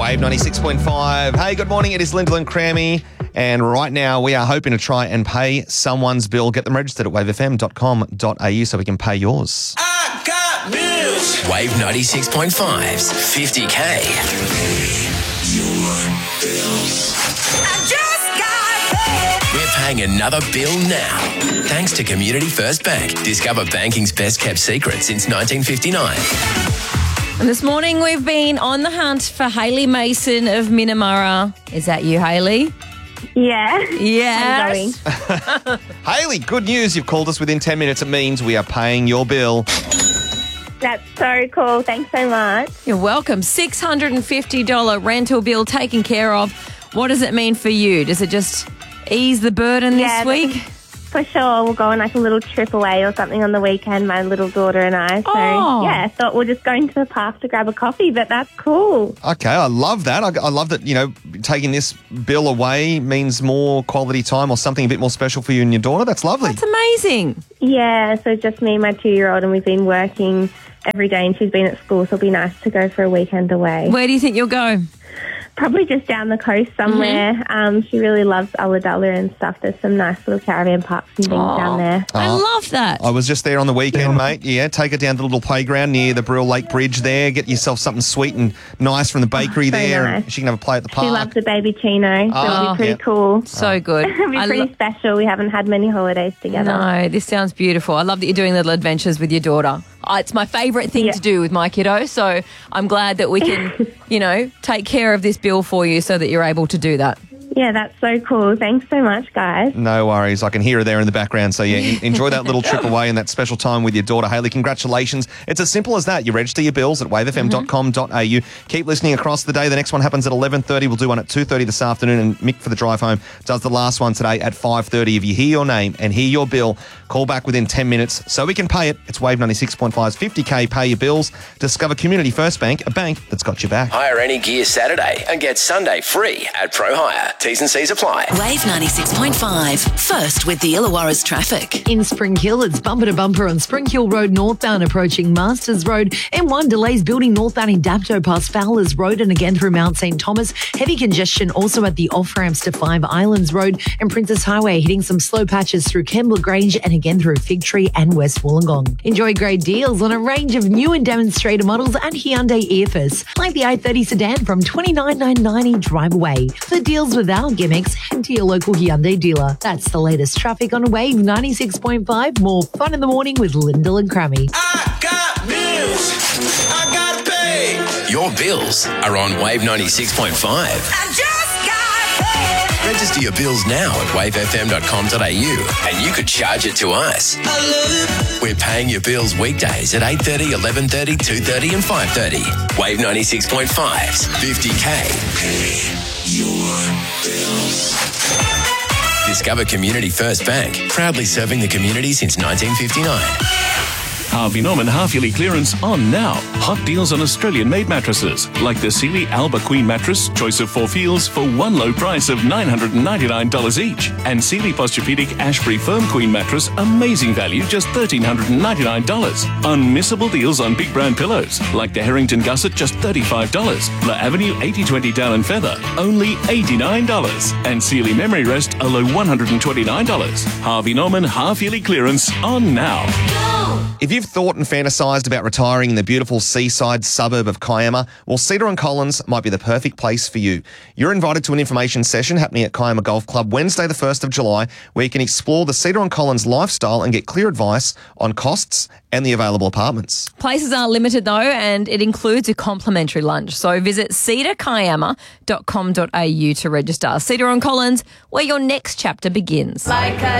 Wave 96.5. Hey, good morning. It is Lyndall and Crammy. And right now we are hoping to try and pay someone's bill. Get them registered at wavefm.com.au so we can pay yours. I got bills. Wave 96.5's 50K. I just got paid. We're paying another bill now. Thanks to Community First Bank. Discover banking's best kept secret since 1959. And this morning we've been on the hunt for Hayley Mason of Minamurra. Is that you, Hayley? Yeah. Yes. Hayley, good news. You've called us within 10 minutes. It means we are paying your bill. That's so cool. Thanks so much. You're welcome. $650 rental bill taken care of. What does it mean for you? Does it just ease the burden this week? For sure. We'll go on like a little trip away or something on the weekend, my little daughter and I. So, yeah, I thought we'll just go into the park to grab a coffee, but that's cool. Okay, I love that. I love that, taking this bill away means more quality time or something a bit more special for you and your daughter. That's lovely. That's amazing. Yeah, so just me and my 2-year-old, and we've been working every day and she's been at school, so it'll be nice to go for a weekend away. Where do you think you'll go? Probably just down the coast somewhere. She really loves Ulladulla and stuff. There's some nice little caravan parks and things down there. I love that. I was just there on the weekend, mate. Yeah, take her down to the little playground near the Brill Lake Bridge there. Get yourself something sweet and nice from the bakery there. nice. And she can have a play at the park. She loves the baby Chino, so it'll be pretty cool. So good. It'll be pretty special. We haven't had many holidays together. No, this sounds beautiful. I love that you're doing little adventures with your daughter. It's my favourite thing to do with my kiddo, so I'm glad that we can, take care of this bill for you so that you're able to do that. Yeah, that's so cool. Thanks so much, guys. No worries. I can hear her there in the background. So, yeah, enjoy that little trip away and that special time with your daughter, Hayley. Congratulations. It's as simple as that. You register your bills at wavefm.com.au. Keep listening across the day. The next one happens at 11:30. We'll do one at 2:30 this afternoon. And Mick for the drive home does the last one today at 5:30. If you hear your name and hear your bill, call back within 10 minutes so we can pay it. It's Wave 96.5's 50K Pay Your Bills. Discover Community First Bank, a bank that's got your back. Hire any gear Saturday and get Sunday free at Pro Hire. T's and C's apply. Wave 96.5. First with the Illawarra's traffic. In Spring Hill, it's bumper to bumper on Spring Hill Road northbound approaching Masters Road. M1 delays building northbound in Dapto past Fowlers Road and again through Mount St Thomas. Heavy congestion also at the off-ramps to Five Islands Road and Princess Highway, hitting some slow patches through Kembla Grange and again through Fig Tree and West Wollongong. Enjoy great deals on a range of new and demonstrator models and Hyundai Earfus, like the i30 sedan from $29,990 drive away. For deals without gimmicks, head to your local Hyundai dealer. That's the latest traffic on Wave 96.5. More fun in the morning with Lyndall and Crammy. I got bills. I gotta pay. Your bills are on Wave 96.5. I just got paid. Register your bills now at wavefm.com.au and you could charge it to us. I love it. We're paying your bills weekdays at 8:30, 11:30, 2:30 and 5:30. Wave 96.5's 50K. Discover Community First Bank, proudly serving the community since 1959. Harvey Norman half-yearly clearance on now. Hot deals on Australian-made mattresses, like the Sealy Alba Queen mattress, choice of 4 feels for one low price of $999 each. And Sealy Posturepedic Ashbury Firm Queen mattress, amazing value, just $1,399. Unmissable deals on big brand pillows, like the Harrington Gusset, just $35. La Avenue 8020 Down and Feather, only $89. And Sealy Memory Rest, a low $129. Harvey Norman half-yearly clearance on now. If you've thought and fantasised about retiring in the beautiful seaside suburb of Kiama, well, Cedar and Collins might be the perfect place for you. You're invited to an information session happening at Kiama Golf Club Wednesday the 1st of July, where you can explore the Cedar and Collins lifestyle and get clear advice on costs and the available apartments. Places are limited though, and it includes a complimentary lunch. So visit cedarkiama.com.au to register. Cedar and Collins, where your next chapter begins. Like a